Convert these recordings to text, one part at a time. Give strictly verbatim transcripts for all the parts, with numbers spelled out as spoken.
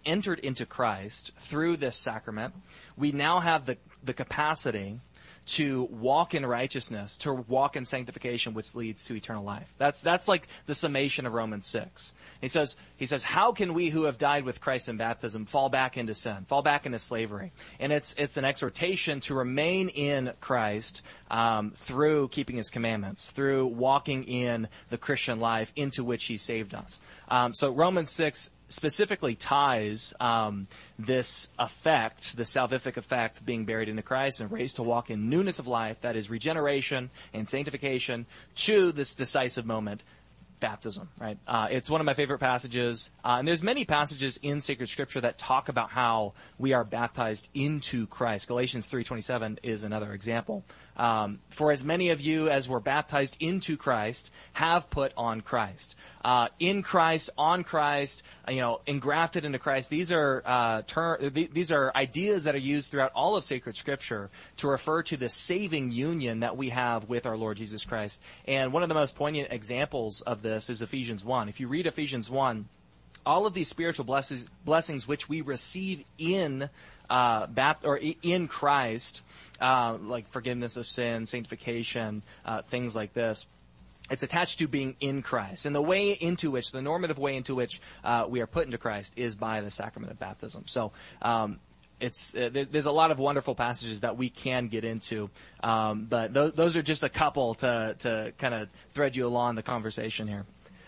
entered into Christ through this sacrament, we now have the, the capacity to walk in righteousness, to walk in sanctification, which leads to eternal life. That's, that's like the summation of Romans six. He says, he says, how can we who have died with Christ in baptism fall back into sin, fall back into slavery? And it's, it's an exhortation to remain in Christ, um, through keeping his commandments, through walking in the Christian life into which he saved us. Um, so Romans six specifically ties um, this effect, the salvific effect, being buried into Christ and raised to walk in newness of life, that is regeneration and sanctification, to this decisive moment, baptism, right? Uh, it's one of my favorite passages, uh, and there's many passages in sacred scripture that talk about how we are baptized into Christ. Galatians three twenty-seven is another example. Um, for as many of you as were baptized into Christ have put on Christ. Uh, in Christ, on Christ, you know, engrafted into Christ. These are, uh, ter- th- these are ideas that are used throughout all of sacred scripture to refer to the saving union that we have with our Lord Jesus Christ. And one of the most poignant examples of this is Ephesians one. If you read Ephesians one, all of these spiritual blessings, blessings which we receive in Uh, bapt- or in Christ, uh, like forgiveness of sin, sanctification, uh, things like this. It's attached to being in Christ. And the way into which, the normative way into which, uh, we are put into Christ is by the sacrament of baptism. So, um, it's, uh, there's a lot of wonderful passages that we can get into. Um, but th- those are just a couple to, to kind of thread you along the conversation here.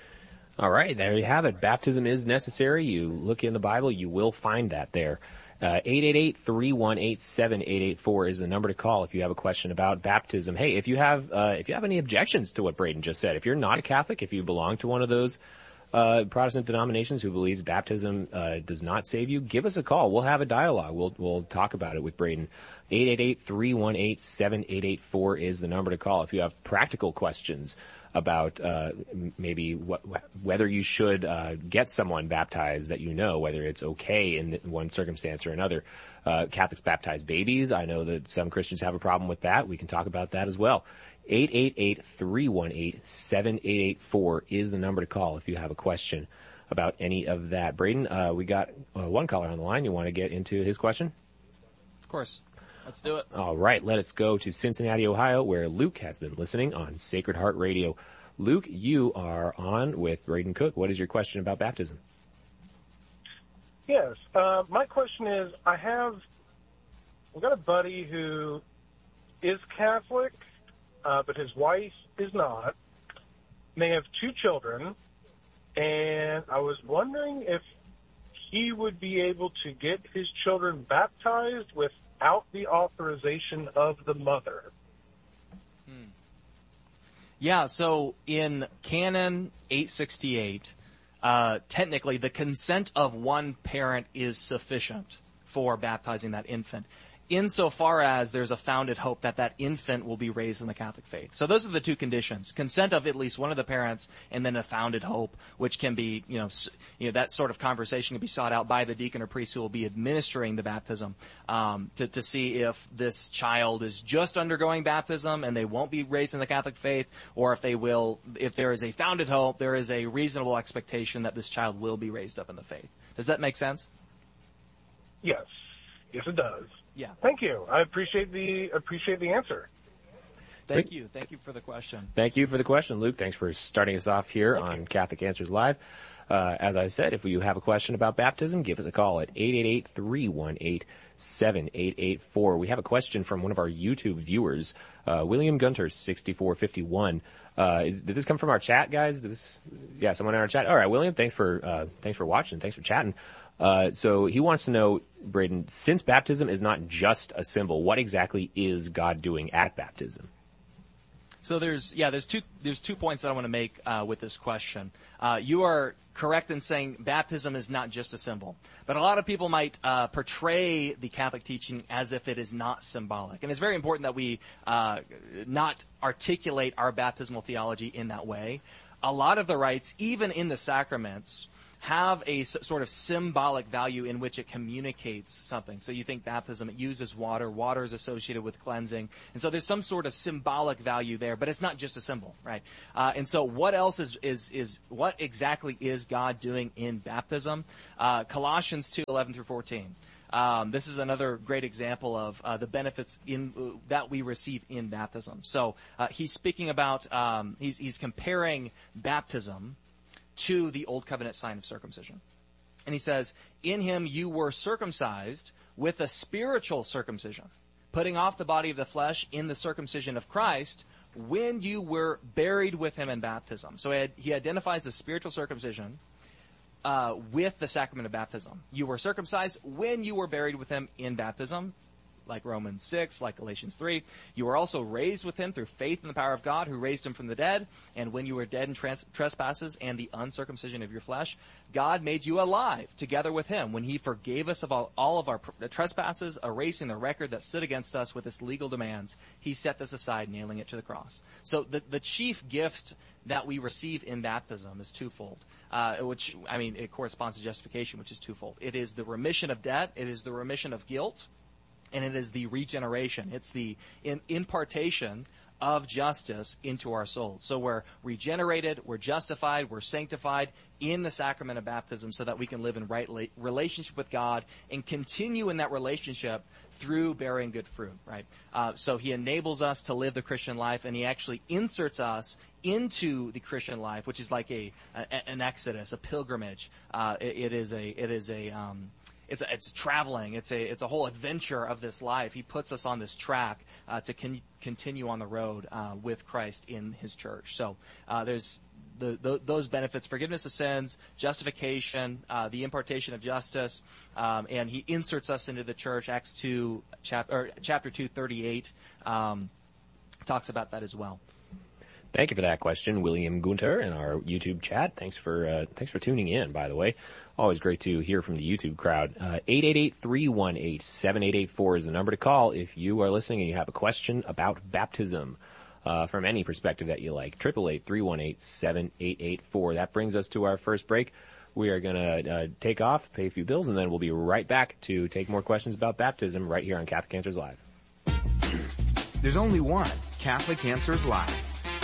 All right. There you have it. Baptism is necessary. You look in the Bible, you will find that there. Uh, eight eight eight, three one eight, seven eight eight four is the number to call if you have a question about baptism. Hey, if you have, uh, if you have any objections to what Braden just said, if you're not a Catholic, if you belong to one of those, uh, Protestant denominations who believes baptism, uh, does not save you, give us a call. We'll have a dialogue. We'll, we'll talk about it with Braden. eight eight eight, three one eight, seven eight eight four is the number to call if you have practical questions about uh maybe what, whether you should uh get someone baptized that you know, whether it's okay in one circumstance or another. Uh Catholics baptize babies. I know that some Christians have a problem with that. We can talk about that as well. eight eight eight, three one eight, seven eight eight four is the number to call if you have a question about any of that. Braden, uh we got uh, one caller on the line. You want to get into his question? Of course. Let's do it. All right, let us go to Cincinnati, Ohio, where Luke has been listening on Sacred Heart Radio. Luke, you are on with Braden Cook. What is your question about baptism? Yes, uh, my question is, I have, I've got a buddy who is Catholic, uh, but his wife is not. They have two children, and I was wondering if he would be able to get his children baptized without the authorization of the mother. Hmm. Yeah, so in Canon eight sixty-eight, uh, technically the consent of one parent is sufficient for baptizing that infant, insofar as there's a founded hope that that infant will be raised in the Catholic faith. So those are the two conditions: consent of at least one of the parents, and then a founded hope, which can be, you know, you know, that sort of conversation can be sought out by the deacon or priest who will be administering the baptism, um, to, to see if this child is just undergoing baptism and they won't be raised in the Catholic faith, or if they will, if there is a founded hope, there is a reasonable expectation that this child will be raised up in the faith. Does that make sense? Yes. Yes, it does. Yeah. Thank you. I appreciate the appreciate the answer. Thank you. Thank you for the question. Thank you for the question, Luke. Thanks for starting us off here Thank on you. Catholic Answers Live. Uh, as I said, if you have a question about baptism, give us a call at eight eight eight, three one eight, seven eight eight four. We have a question from one of our YouTube viewers, uh, William Gunter, sixty-four fifty-one. Uh, is, did this come from our chat, guys? Did this, yeah, someone in our chat? All right, William, thanks for, uh, thanks for watching. Thanks for chatting. Uh, so he wants to know, Braden, since baptism is not just a symbol, what exactly is God doing at baptism? So there's, yeah, there's two, there's two points that I want to make, uh, with this question. Uh, you are correct in saying baptism is not just a symbol. But a lot of people might, uh, portray the Catholic teaching as if it is not symbolic. And it's very important that we, uh, not articulate our baptismal theology in that way. A lot of the rites, even in the sacraments, have a s- sort of symbolic value in which it communicates something. So you think baptism, it uses water. Water is associated with cleansing. And so there's some sort of symbolic value there, but it's not just a symbol, right? Uh, and so what else is, is, is, what exactly is God doing in baptism? Uh, Colossians two, eleven through fourteen. Um, this is another great example of uh, the benefits in uh, that we receive in baptism. So uh, he's speaking about, um, he's, he's comparing baptism to the Old Covenant sign of circumcision. And he says, in him you were circumcised with a spiritual circumcision, putting off the body of the flesh in the circumcision of Christ when you were buried with him in baptism. So he, had, he identifies the spiritual circumcision Uh, with the sacrament of baptism. You were circumcised when you were buried with him in baptism, like Romans six, like Galatians three. You were also raised with him through faith in the power of God who raised him from the dead. And when you were dead in trans- trespasses and the uncircumcision of your flesh, God made you alive together with him when he forgave us of all, all of our pr- trespasses, erasing the record that stood against us with its legal demands. He set this aside, nailing it to the cross. So the, the chief gift that we receive in baptism is twofold. Uh, which, I mean, it corresponds to justification, which is twofold. It is the remission of debt, it is the remission of guilt, and it is the regeneration. It's the in, impartation of justice into our souls. So we're regenerated, we're justified, we're sanctified in the sacrament of baptism so that we can live in right la- relationship with God and continue in that relationship through bearing good fruit, right? Uh, so he enables us to live the Christian life, and he actually inserts us into the Christian life, which is like a, a an exodus, a pilgrimage. Uh, it, it is a it is a um, It's a, it's traveling. It's a it's a whole adventure of this life. He puts us on this track uh, to con- continue on the road uh, with Christ in His church. So uh, there's the, the, those benefits: forgiveness of sins, justification, uh, the impartation of justice, um, and He inserts us into the church. Acts two, chap- or chapter two, thirty-eight, um, talks about that as well. Thank you for that question, William Gunter, in our YouTube chat. Thanks for uh, thanks for tuning in, by the way. Always great to hear from the YouTube crowd. Uh, eight eight eight, three one eight, seven eight eight four is the number to call if you are listening and you have a question about baptism uh, from any perspective that you like. eight eight eight, three one eight, seven eight eight four. That brings us to our first break. We are going to uh, take off, pay a few bills, and then we'll be right back to take more questions about baptism right here on Catholic Answers Live. There's only one Catholic Answers Live.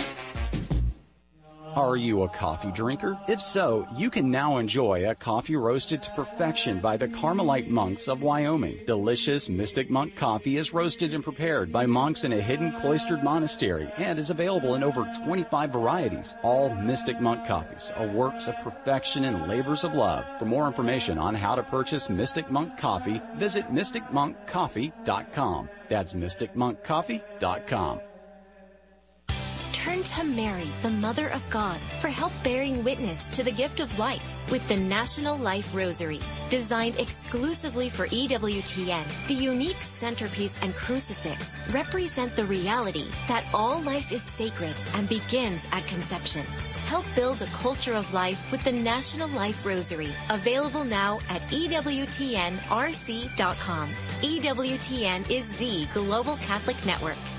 Are you a coffee drinker? If so, you can now enjoy a coffee roasted to perfection by the Carmelite monks of Wyoming. Delicious Mystic Monk coffee is roasted and prepared by monks in a hidden cloistered monastery and is available in over twenty-five varieties. All Mystic Monk coffees are works of perfection and labors of love. For more information on how to purchase Mystic Monk coffee, visit mystic monk coffee dot com. That's mystic monk coffee dot com. Turn to Mary, the Mother of God, for help bearing witness to the gift of life with the National Life Rosary. Designed exclusively for E W T N, the unique centerpiece and crucifix represent the reality that all life is sacred and begins at conception. Help build a culture of life with the National Life Rosary, available now at E W T N R C dot com. E W T N is the global Catholic network.